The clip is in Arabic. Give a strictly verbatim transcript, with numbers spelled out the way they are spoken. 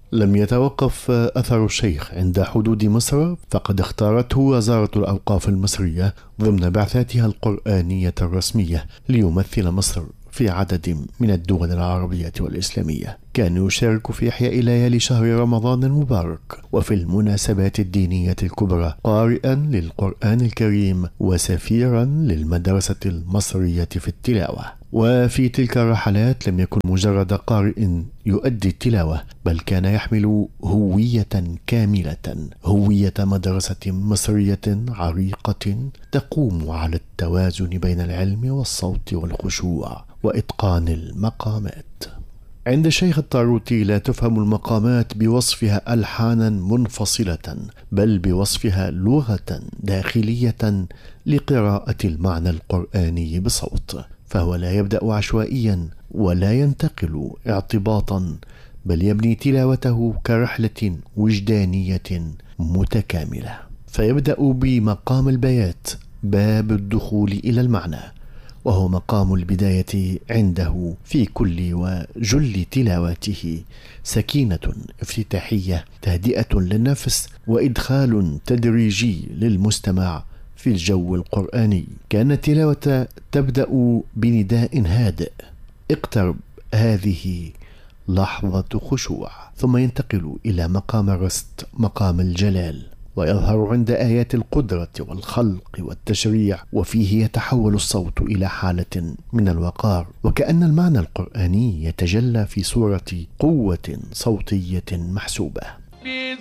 لم يتوقف أثر الشيخ عند حدود مصر، فقد اختارته وزارة الأوقاف المصرية ضمن بعثاتها القرآنية الرسمية ليمثل مصر في عدد من الدول العربية والإسلامية. كان يشارك في إحياء ليالي شهر رمضان المبارك وفي المناسبات الدينية الكبرى، قارئا للقرآن الكريم وسفيرا للمدرسة المصرية في التلاوة. وفي تلك الرحلات لم يكن مجرد قارئ يؤدي التلاوة، بل كان يحمل هوية كاملة، هوية مدرسة مصرية عريقة تقوم على التوازن بين العلم والصوت والخشوع وإتقان المقامات. عند الشيخ الطاروطي لا تفهم المقامات بوصفها ألحانا منفصلة، بل بوصفها لغة داخلية لقراءة المعنى القرآني بصوت، فهو لا يبدأ عشوائيا ولا ينتقل اعتباطا، بل يبني تلاوته كرحلة وجدانية متكاملة. فيبدأ بمقام البيات، باب الدخول إلى المعنى، وهو مقام البداية عنده في كل وجل تلاواته، سكينة افتتاحية، تهدئة للنفس، وإدخال تدريجي للمستمع في الجو القرآني. كان التلاوة تبدأ بنداء هادئ: اقترب، هذه لحظة خشوع، ثم ينتقل إلى مقام الرست، مقام الجلال، ويظهر عند آيات القدرة والخلق والتشريع، وفيه يتحول الصوت إلى حالة من الوقار، وكأن المعنى القرآني يتجلى في صورة قوة صوتية محسوبة.